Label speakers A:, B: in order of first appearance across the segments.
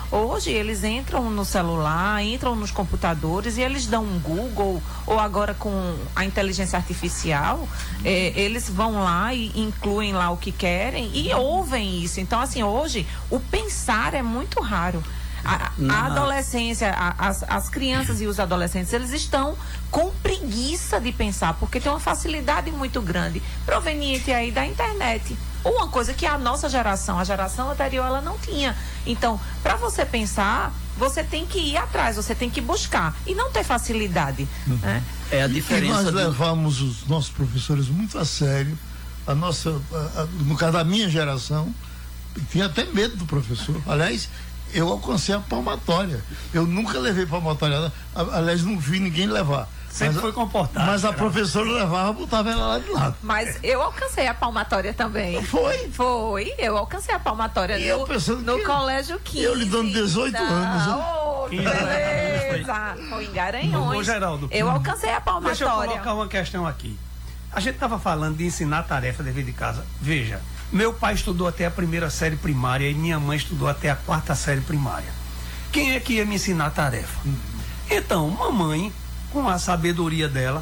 A: Hoje eles entram no celular, entram nos computadores e eles dão um Google, ou agora com a inteligência artificial, eles vão lá e incluem lá o que querem e ouvem isso. Então, assim, hoje o pensar é muito raro. A adolescência, as crianças e os adolescentes, eles estão com preguiça de pensar, porque tem uma facilidade muito grande, proveniente aí da internet. Uma coisa que a nossa geração, a geração anterior, ela não tinha. Então, para você pensar, você tem que ir atrás, você tem que buscar e não ter facilidade. Né?
B: É a diferença.
C: E nós levamos os nossos professores muito a sério. No caso da minha geração, tinha até medo do professor. Aliás, eu alcancei a palmatória. Eu nunca levei palmatória. Aliás, não vi ninguém levar.
D: Sempre foi comportado.
C: Mas a professora levava, botava ela lá de lado.
A: Mas eu alcancei a palmatória também.
C: Foi?
A: Foi. Eu alcancei a palmatória no colégio 15.
C: Eu lhe dando 18 anos.
A: Oh, beleza. Foi em Garanhões.
D: Ô, Geraldo,
A: eu alcancei a palmatória.
D: Deixa eu colocar uma questão aqui. A gente estava falando de ensinar tarefa dever de casa. Veja, meu pai estudou até a 1ª série primária e minha mãe estudou até a 4ª série primária. Quem é que ia me ensinar a tarefa? Então, mamãe, com a sabedoria dela,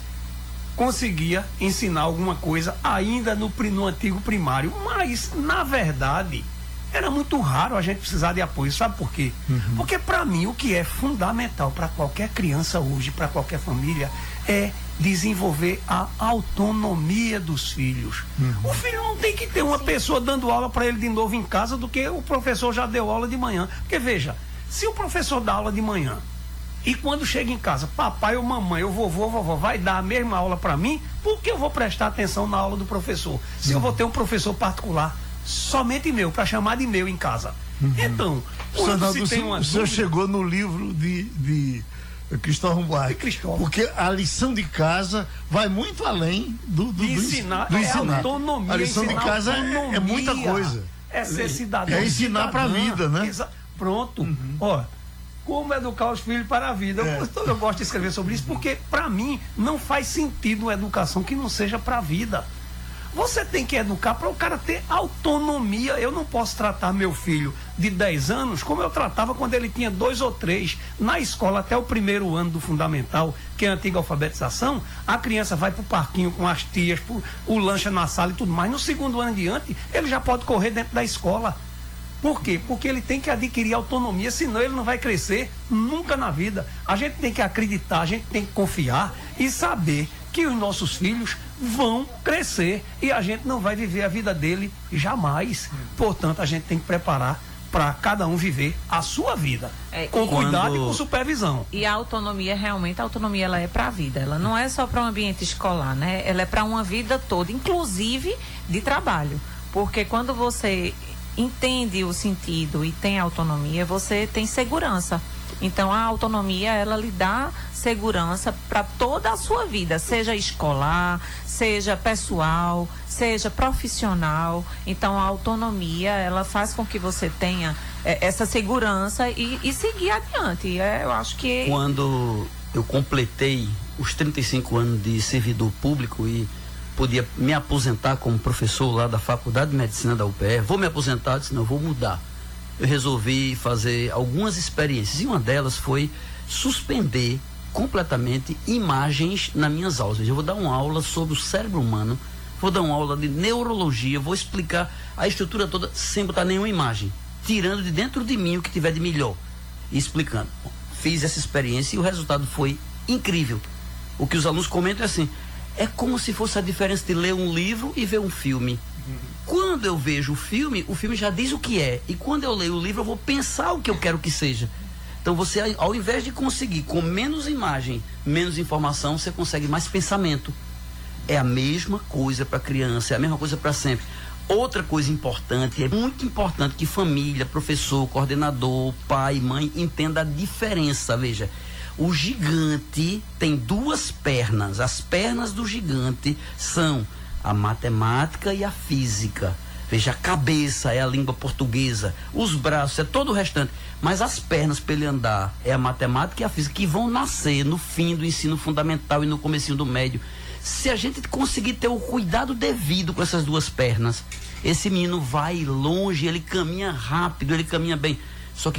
D: conseguia ensinar alguma coisa ainda no antigo primário. Mas, na verdade, era muito raro a gente precisar de apoio. Sabe por quê? Porque, para mim, o que é fundamental para qualquer criança hoje, para qualquer família, é desenvolver a autonomia dos filhos. O filho não tem que ter uma pessoa dando aula para ele de novo em casa do que o professor já deu aula de manhã. Porque veja, se o professor dá aula de manhã e quando chega em casa, papai ou mamãe, ou vovô, vovó, vai dar a mesma aula para mim, por que eu vou prestar atenção na aula do professor? Se eu vou ter um professor particular somente meu, para chamar de meu em casa. Então,
C: Sanaldo, o senhor chegou no livro de Cristóvão Buarque, porque a lição de casa vai muito além do
D: ensinar. Autonomia.
C: A lição de casa é muita coisa.
D: É ser cidadão.
C: É ensinar para a vida, né?
D: Pronto. Ó, como educar os filhos para a vida. Eu gosto de escrever sobre isso porque, para mim, não faz sentido uma educação que não seja para a vida. Você tem que educar para o cara ter autonomia. Eu não posso tratar meu filho de 10 anos como eu tratava quando ele tinha 2 ou 3. Na escola, até o 1º ano do fundamental, que é a antiga alfabetização, a criança vai para o parquinho com as tias, o lanche na sala e tudo mais. No 2º ano em diante, ele já pode correr dentro da escola. Por quê? Porque ele tem que adquirir autonomia, senão ele não vai crescer nunca na vida. A gente tem que acreditar, a gente tem que confiar e saber que os nossos filhos vão crescer e a gente não vai viver a vida dele jamais. Portanto, a gente tem que preparar para cada um viver a sua vida, com cuidado e com supervisão.
A: E a autonomia, realmente, a autonomia ela é para a vida, ela não é só para um ambiente escolar, né? Ela é para uma vida toda, inclusive de trabalho, porque quando você entende o sentido e tem autonomia, você tem segurança. Então, a autonomia, ela lhe dá segurança para toda a sua vida, seja escolar, seja pessoal, seja profissional. Então, a autonomia, ela faz com que você tenha essa segurança e seguir adiante. Eu acho que...
B: Quando eu completei os 35 anos de servidor público e podia me aposentar como professor lá da Faculdade de Medicina da UPE, vou me aposentar, disse, não, vou mudar. Eu resolvi fazer algumas experiências e uma delas foi suspender completamente imagens nas minhas aulas. Eu vou dar uma aula sobre o cérebro humano, vou dar uma aula de neurologia, vou explicar a estrutura toda sem botar nenhuma imagem, tirando de dentro de mim o que tiver de melhor e explicando. Fiz essa experiência e o resultado foi incrível. O que os alunos comentam é assim, é como se fosse a diferença de ler um livro e ver um filme. Quando eu vejo o filme já diz o que é. E quando eu leio o livro, eu vou pensar o que eu quero que seja. Então você, ao invés de conseguir com menos imagem, menos informação, você consegue mais pensamento. É a mesma coisa para criança, é a mesma coisa para sempre. Outra coisa importante, é muito importante que família, professor, coordenador, pai, mãe, entenda a diferença. Veja, o gigante tem 2 pernas. As pernas do gigante são a matemática e a física. Veja, a cabeça é a língua portuguesa, os braços é todo o restante, mas as pernas para ele andar é a matemática e a física, que vão nascer no fim do ensino fundamental e no comecinho do médio. Se a gente conseguir ter o cuidado devido com essas 2 pernas, esse menino vai longe, ele caminha rápido, ele caminha bem.